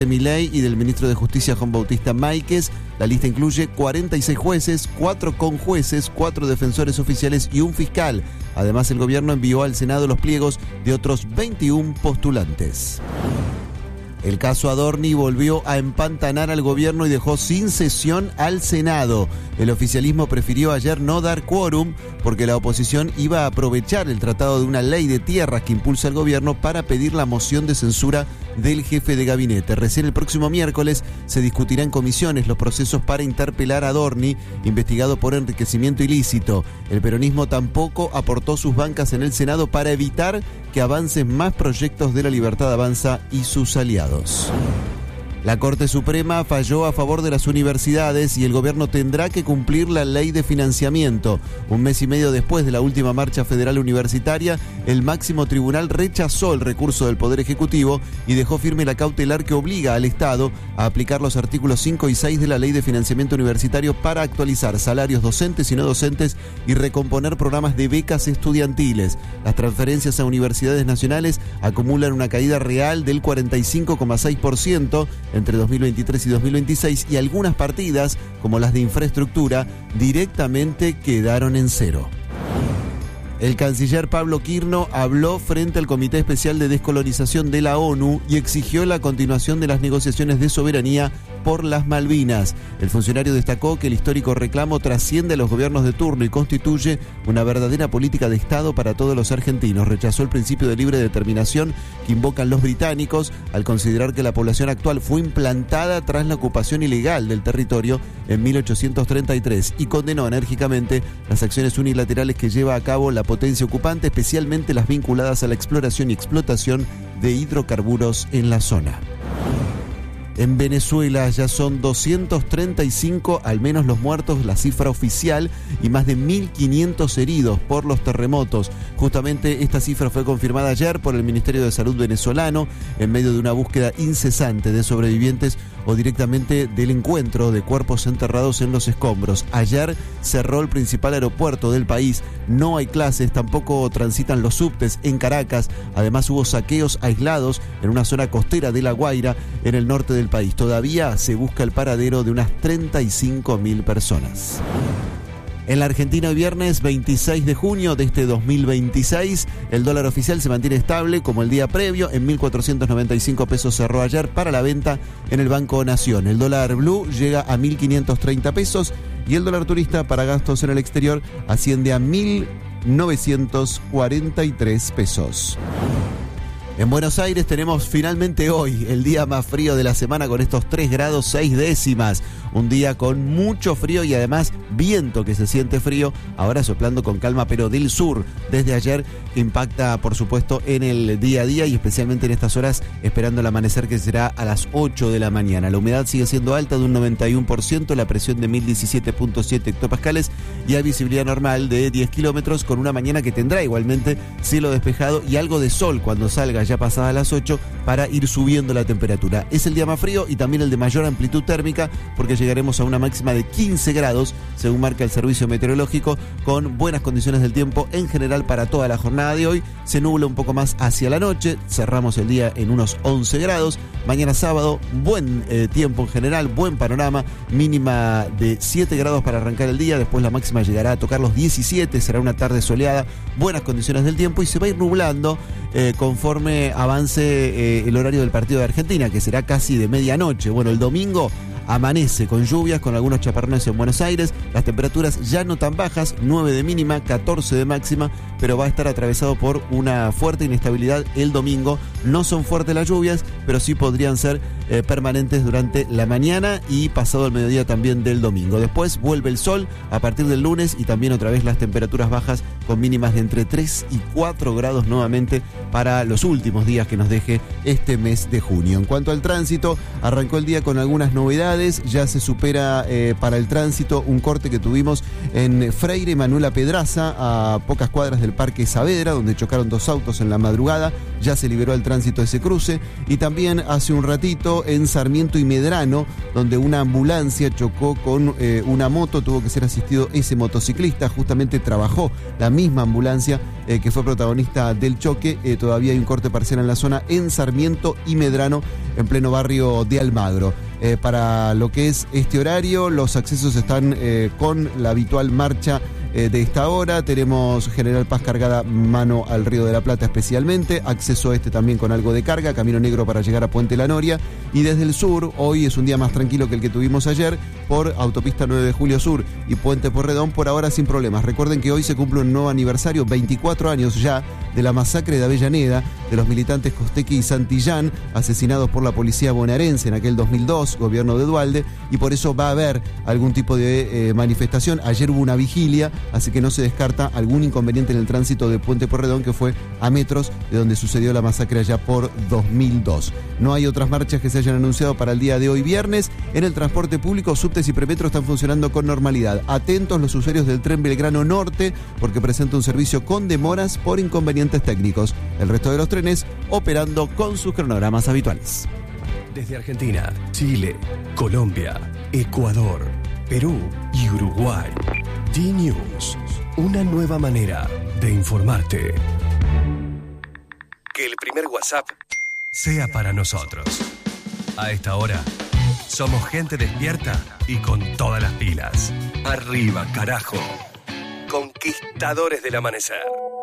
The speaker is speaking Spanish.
Milei y del ministro de Justicia Juan Bautista Máiquez. La lista incluye 46 jueces, 4 conjueces, 4 defensores oficiales y un fiscal. Además, el gobierno envió al Senado los pliegos de otros 21 postulantes. El caso Adorni volvió a empantanar al gobierno y dejó sin sesión al Senado. El oficialismo prefirió ayer no dar quórum porque la oposición iba a aprovechar el tratado de una ley de tierras que impulsa el gobierno para pedir la moción de censura del jefe de gabinete. Recién el próximo miércoles se discutirá en comisiones los procesos para interpelar a Adorni, investigado por enriquecimiento ilícito. El peronismo tampoco aportó sus bancas en el Senado para evitar que avancen más proyectos de La Libertad Avanza y sus aliados. La Corte Suprema falló a favor de las universidades y el gobierno tendrá que cumplir la ley de financiamiento. Un mes y medio después de la última marcha federal universitaria, el máximo tribunal rechazó el recurso del Poder Ejecutivo y dejó firme la cautelar que obliga al Estado a aplicar los artículos 5 y 6 de la ley de financiamiento universitario para actualizar salarios docentes y no docentes y recomponer programas de becas estudiantiles. Las transferencias a universidades nacionales acumulan una caída real del 45,6% entre 2023 y 2026 y algunas partidas, como las de infraestructura, directamente quedaron en cero. El canciller Pablo Quirno habló frente al Comité Especial de Descolonización de la ONU y exigió la continuación de las negociaciones de soberanía por las Malvinas. El funcionario destacó que el histórico reclamo trasciende a los gobiernos de turno y constituye una verdadera política de Estado para todos los argentinos. Rechazó el principio de libre determinación que invocan los británicos al considerar que la población actual fue implantada tras la ocupación ilegal del territorio en 1833 y condenó enérgicamente las acciones unilaterales que lleva a cabo la potencia ocupante, especialmente las vinculadas a la exploración y explotación de hidrocarburos en la zona. En Venezuela ya son 235 al menos los muertos, la cifra oficial, y más de 1.500 heridos por los terremotos. Justamente esta cifra fue confirmada ayer por el Ministerio de Salud venezolano en medio de una búsqueda incesante de sobrevivientes o directamente del encuentro de cuerpos enterrados en los escombros. Ayer cerró el principal aeropuerto del país, no hay clases, tampoco transitan los subtes en Caracas. Además hubo saqueos aislados en una zona costera de La Guaira, en el norte del país. Todavía se busca el paradero de unas 35.000 personas. En la Argentina, hoy viernes 26 de junio de este 2026, el dólar oficial se mantiene estable como el día previo. En 1.495 pesos cerró ayer para la venta en el Banco Nación. El dólar blue llega a 1.530 pesos y el dólar turista para gastos en el exterior asciende a 1.943 pesos. En Buenos Aires tenemos finalmente hoy el día más frío de la semana con estos 3 grados 6 décimas. Un día con mucho frío y además viento que se siente frío, ahora soplando con calma pero del sur. Desde ayer impacta por supuesto en el día a día y especialmente en estas horas esperando el amanecer que será a las 8 de la mañana. La humedad sigue siendo alta de un 91%, la presión de 1017.7 hectopascales y hay visibilidad normal de 10 kilómetros con una mañana que tendrá igualmente cielo despejado y algo de sol cuando salga ya pasadas las 8 para ir subiendo la temperatura. Es el día más frío y también el de mayor amplitud térmica porque llegaremos a una máxima de 15 grados según marca el servicio meteorológico, con buenas condiciones del tiempo en general para toda la jornada de hoy. Se nubla un poco más hacia la noche, cerramos el día en unos 11 grados. Mañana sábado, buen tiempo en general, buen panorama, mínima de 7 grados para arrancar el día, después la máxima llegará a tocar los 17, será una tarde soleada, buenas condiciones del tiempo y se va a ir nublando conforme avance el horario del partido de Argentina, que será casi de medianoche. Bueno, el domingo amanece con lluvias, con algunos chaparrones en Buenos Aires, las temperaturas ya no tan bajas, 9 de mínima, 14 de máxima, pero va a estar atravesado por una fuerte inestabilidad el domingo. No son fuertes las lluvias, pero sí podrían ser permanentes durante la mañana y pasado el mediodía también del domingo. Después vuelve el sol a partir del lunes y también otra vez las temperaturas bajas con mínimas de entre 3 y 4 grados nuevamente para los últimos días que nos deje este mes de junio. En cuanto al tránsito, arrancó el día con algunas novedades. novedades, ya se supera para el tránsito un corte que tuvimos en Freire Manuela Pedraza, a pocas cuadras del Parque Saavedra, donde chocaron 2 autos en la madrugada. Ya se liberó el tránsito ese cruce. Y también hace un ratito en Sarmiento y Medrano, donde una ambulancia chocó con una moto, tuvo que ser asistido ese motociclista. Justamente trabajó la misma ambulancia que fue protagonista del choque. Todavía hay un corte parcial en la zona en Sarmiento y Medrano, en pleno barrio de Almagro. Para lo que es este horario, los accesos están con la habitual marcha de esta hora. Tenemos General Paz cargada mano al Río de la Plata especialmente, acceso también con algo de carga, Camino Negro para llegar a Puente La Noria, y desde el sur, hoy es un día más tranquilo que el que tuvimos ayer, por Autopista 9 de Julio Sur y Puente Porredón, por ahora sin problemas. Recuerden que hoy se cumple un nuevo aniversario, 24 años ya, de la masacre de Avellaneda, de los militantes Costequi y Santillán, asesinados por la policía bonaerense en aquel 2002, gobierno de Duhalde, y por eso va a haber algún tipo de manifestación. Ayer hubo una vigilia, así que no se descarta algún inconveniente en el tránsito de Puente Porredón, que fue a metros de donde sucedió la masacre allá por 2002. No hay otras marchas que se hayan anunciado para el día de hoy viernes. En el transporte público, subtes y premetro están funcionando con normalidad. Atentos los usuarios del tren Belgrano Norte, porque presenta un servicio con demoras por inconvenientes técnicos. El resto de los trenes operando con sus cronogramas habituales. Desde Argentina, Chile, Colombia, Ecuador, Perú y Uruguay. D-News, una nueva manera de informarte. Que el primer WhatsApp sea para nosotros. A esta hora, somos gente despierta y con todas las pilas. Arriba, carajo. Conquistadores del amanecer.